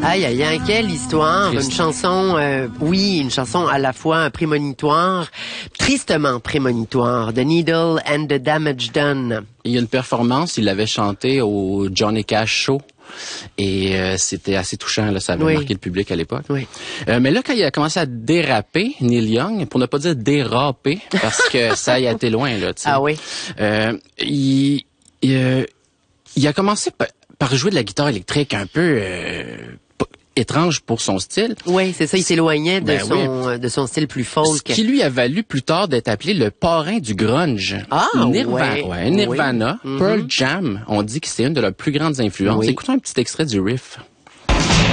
Aïe, aïe, aïe, quelle histoire. Triste. Une chanson, une chanson à la fois prémonitoire, tristement prémonitoire. The Needle and the Damage Done. Il y a une performance, il l'avait chanté au Johnny Cash Show. Et c'était assez touchant, là, ça avait marqué le public à l'époque. Oui. Mais là, quand il a commencé à déraper, Neil Young, pour ne pas dire déraper, parce que ça y a été loin, là, tu sais. Ah oui. Il a commencé par jouer de la guitare électrique un peu étrange pour son style. Oui, c'est ça, il s'éloignait de son style plus folk. Ce qui lui a valu plus tard d'être appelé le parrain du grunge. Ah, Nirvana, Pearl Jam, on dit que c'est une de leurs plus grandes influences. Oui. Écoutons un petit extrait du riff.